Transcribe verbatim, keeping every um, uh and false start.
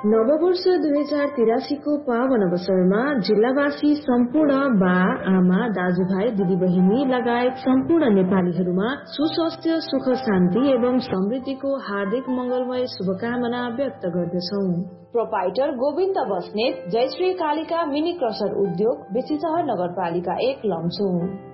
नववर्ष दुई हजार तिरासी को पावन अवसरमा जिल्लावासी सम्पूर्ण बा आमा दाजुभाइ दिदीबहिनी लगायत सम्पूर्ण नेपालीहरूमा सुस्वास्थ्य सुख शान्ति एवं समृद्धिको हार्दिक मंगलमय शुभकामना व्यक्त गर्दछौ। Proprietor Govind Basnet, Jayashree Kalika mini crusher उद्योग, बेसीसहर नगरपालिका एक लमचु।